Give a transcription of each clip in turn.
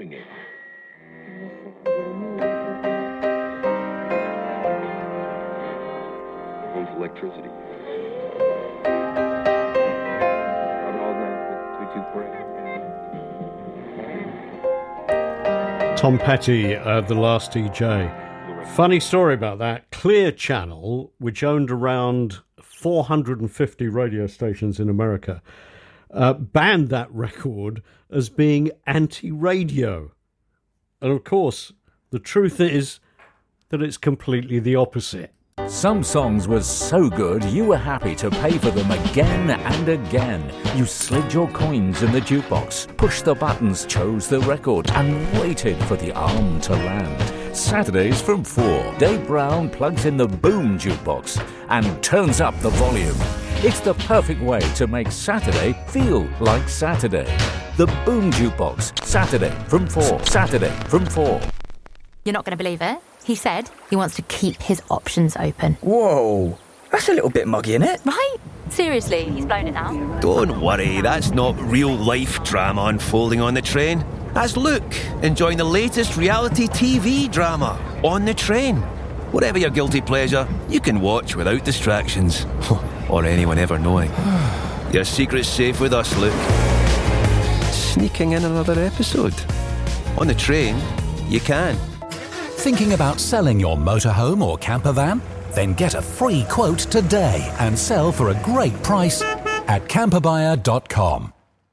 hearing aid. Owns electricity. Tom Petty, The Last DJ. Funny story about that. Clear Channel, which owned around 450 radio stations in America, banned that record as being anti-radio. And of course, the truth is that it's completely the opposite. Some songs were so good you were happy to pay for them again and again. You slid your coins in the jukebox, pushed the buttons, chose the record, and waited for the arm to land. Saturdays from 4, Dave Brown plugs in the Boom Jukebox and turns up the volume. It's the perfect way to make Saturday feel like Saturday. The Boom Jukebox, Saturday from 4. Saturday from 4. You're not going to believe it. He said he wants to keep his options open. Whoa, that's a little bit muggy, isn't it? Right? Seriously, he's blown it out. Don't worry, that's not real-life drama unfolding on the train. That's Luke, enjoying the latest reality TV drama, On the Train. Whatever your guilty pleasure, you can watch without distractions. Or anyone ever knowing. Your secret's safe with us, Luke. Sneaking in another episode. On the Train, you can. Thinking about selling your motorhome or camper van? Then get a free quote today and sell for a great price at camperbuyer.com.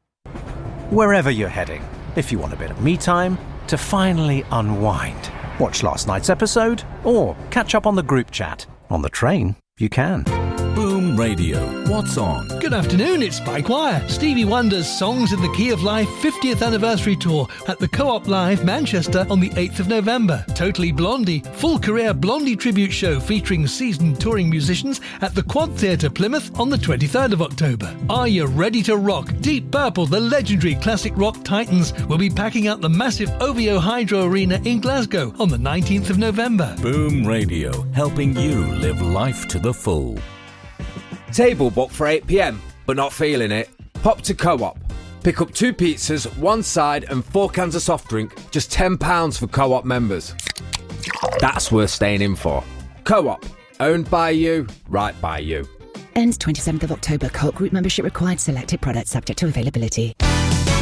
Wherever you're heading, if you want a bit of me time to finally unwind, watch last night's episode or catch up on the group chat. On the train, you can. Boom Radio. What's on? Good afternoon, it's Spike Wire. Stevie Wonder's Songs in the Key of Life 50th Anniversary Tour at the Co-op Live, Manchester on the 8th of November. Totally Blondie, full career Blondie tribute show featuring seasoned touring musicians at the Quad Theatre, Plymouth on the 23rd of October. Are you ready to rock? Deep Purple, the legendary classic rock titans, will be packing out the massive OVO Hydro Arena in Glasgow on the 19th of November. Boom Radio, helping you live life to the full. Table booked for 8 p.m, but not feeling it? Pop to Co-op. Pick up 2 pizzas, 1 side and 4 cans of soft drink, just £10 for Co-op members. That's worth staying in for. Co-op, owned by you, right by you. Ends 27th of October. Co-op group membership required. Selected products subject to availability.